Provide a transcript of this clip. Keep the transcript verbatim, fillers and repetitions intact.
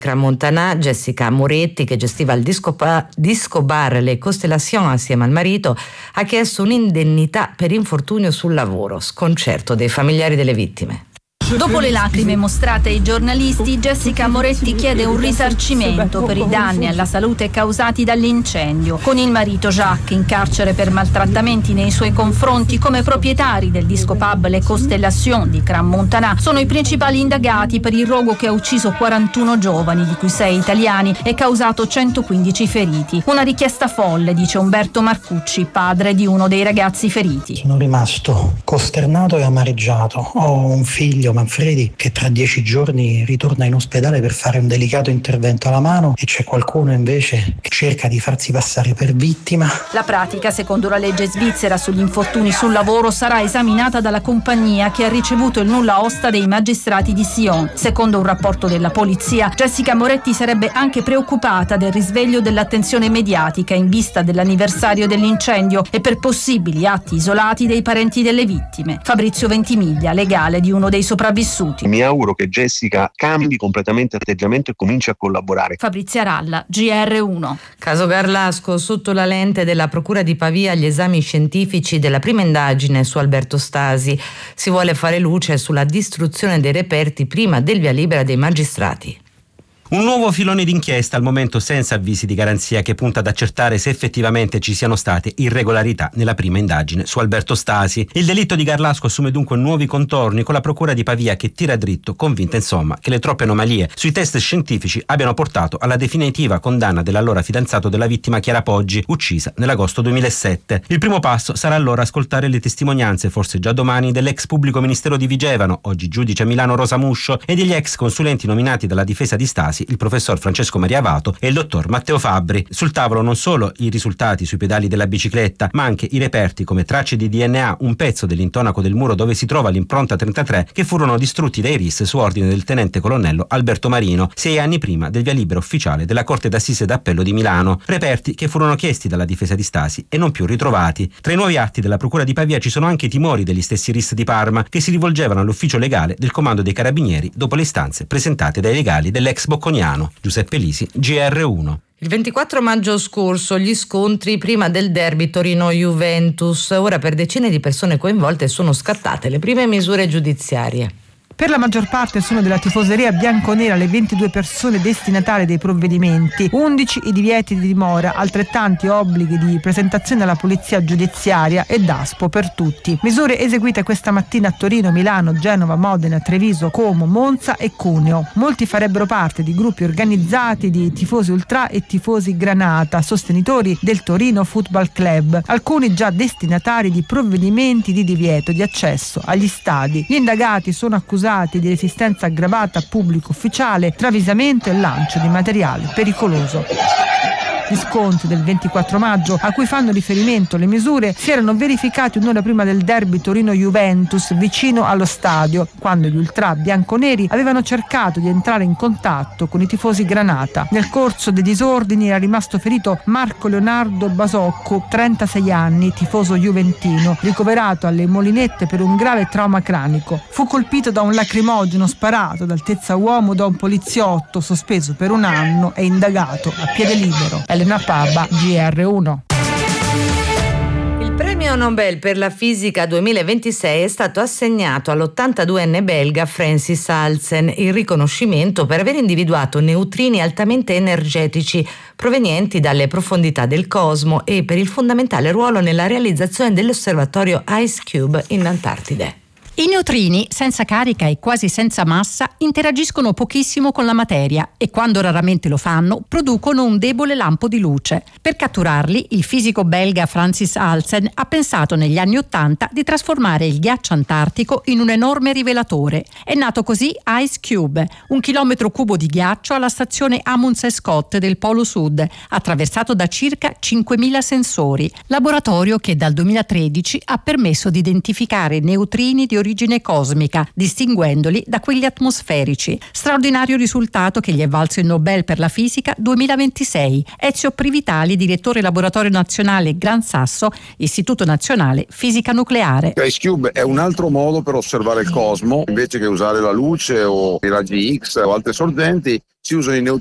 Crans-Montana, Jessica Moretti, che gestiva il disco, pa- disco bar Le Constellations assieme al marito, ha chiesto un'indennità per infortunio sul lavoro, sconcerto dei familiari delle vittime. Dopo le lacrime mostrate ai giornalisti, Jessica Moretti chiede un risarcimento per i danni alla salute causati dall'incendio. Con il marito Jacques in carcere per maltrattamenti nei suoi confronti, come proprietari del disco pub Le Constellations di Crans-Montana, sono i principali indagati per il rogo che ha ucciso quarantuno giovani, di cui sei italiani, e causato centoquindici feriti. Una richiesta folle, dice Umberto Marcucci, padre di uno dei ragazzi feriti. Sono rimasto costernato e amareggiato. Ho un figlio, Manfredi, che tra dieci giorni ritorna in ospedale per fare un delicato intervento alla mano, e c'è qualcuno invece che cerca di farsi passare per vittima. La pratica, secondo la legge svizzera sugli infortuni sul lavoro, sarà esaminata dalla compagnia che ha ricevuto il nulla osta dei magistrati di Sion. Secondo un rapporto della polizia, Jessica Moretti sarebbe anche preoccupata del risveglio dell'attenzione mediatica in vista dell'anniversario dell'incendio e per possibili atti isolati dei parenti delle vittime. Fabrizio Ventimiglia, legale di uno dei sopravvissuti. Mi auguro che Jessica cambi completamente atteggiamento e cominci a collaborare. Fabrizia Ralla, G R uno. Caso Garlasco, sotto la lente della Procura di Pavia gli esami scientifici della prima indagine su Alberto Stasi. Si vuole fare luce sulla distruzione dei reperti prima del via libera dei magistrati. Un nuovo filone d'inchiesta, al momento senza avvisi di garanzia, che punta ad accertare se effettivamente ci siano state irregolarità nella prima indagine su Alberto Stasi. Il delitto di Garlasco assume dunque nuovi contorni, con la Procura di Pavia che tira dritto, convinta insomma che le troppe anomalie sui test scientifici abbiano portato alla definitiva condanna dell'allora fidanzato della vittima Chiara Poggi, uccisa nell'agosto duemilasette. Il primo passo sarà allora ascoltare le testimonianze, forse già domani, dell'ex pubblico ministero di Vigevano, oggi giudice a Milano Rosa Muscio, e degli ex consulenti nominati dalla difesa di Stasi, il professor Francesco Maria Avato e il dottor Matteo Fabbri. Sul tavolo non solo i risultati sui pedali della bicicletta, ma anche i reperti come tracce di D N A, un pezzo dell'intonaco del muro dove si trova l'impronta trentatré, che furono distrutti dai R I S su ordine del tenente colonnello Alberto Marino, sei anni prima del via libera ufficiale della Corte d'Assise d'Appello di Milano. Reperti che furono chiesti dalla difesa di Stasi e non più ritrovati. Tra i nuovi atti della Procura di Pavia ci sono anche i timori degli stessi R I S di Parma, che si rivolgevano all'ufficio legale del Comando dei Carabinieri dopo le istanze presentate dai legali dell'ex Bocconiano. Giuseppe Lisi, G R uno. Il ventiquattro maggio scorso gli scontri prima del derby Torino-Juventus. Ora per decine di persone coinvolte sono scattate le prime misure giudiziarie. Per la maggior parte sono della tifoseria bianconera le ventidue persone destinatarie dei provvedimenti, undici i divieti di dimora, altrettanti obblighi di presentazione alla polizia giudiziaria e DASPO per tutti. Misure eseguite questa mattina a Torino, Milano, Genova, Modena, Treviso, Como, Monza e Cuneo. Molti farebbero parte di gruppi organizzati di tifosi ultra e tifosi granata, sostenitori del Torino Football Club, alcuni già destinatari di provvedimenti di divieto di accesso agli stadi. Gli indagati sono accusati di resistenza aggravata a pubblico ufficiale, travisamento e lancio di materiale pericoloso. Gli scontri del ventiquattro maggio, a cui fanno riferimento le misure, si erano verificati un'ora prima del derby Torino-Juventus vicino allo stadio, quando gli ultra bianconeri avevano cercato di entrare in contatto con i tifosi granata. Nel corso dei disordini era rimasto ferito Marco Leonardo Basocco, trentasei anni, tifoso juventino, ricoverato alle Molinette per un grave trauma cranico. Fu colpito da un lacrimogeno sparato ad altezza uomo da un poliziotto, sospeso per un anno e indagato a piede libero. Elena Pabba, G R uno. Il premio Nobel per la fisica duemilaventisei è stato assegnato all'ottantaduenne belga Francis Halsen, il riconoscimento per aver individuato neutrini altamente energetici provenienti dalle profondità del cosmo e per il fondamentale ruolo nella realizzazione dell'osservatorio IceCube in Antartide. I neutrini, senza carica e quasi senza massa, interagiscono pochissimo con la materia e, quando raramente lo fanno, producono un debole lampo di luce. Per catturarli, il fisico belga Francis Halsen ha pensato negli anni Ottanta di trasformare il ghiaccio antartico in un enorme rivelatore. È nato così IceCube, un chilometro cubo di ghiaccio alla stazione Amundsen Scott del Polo Sud, attraversato da circa cinquemila sensori. Laboratorio che dal duemilatredici ha permesso di identificare neutrini di origine cosmica, distinguendoli da quelli atmosferici. Straordinario risultato che gli è valso il Nobel per la fisica duemilaventisei. Ezio Privitali, direttore laboratorio nazionale Gran Sasso, Istituto Nazionale Fisica Nucleare. IceCube è un altro modo per osservare il cosmo, invece che usare la luce o i raggi X o altre sorgenti. si usano i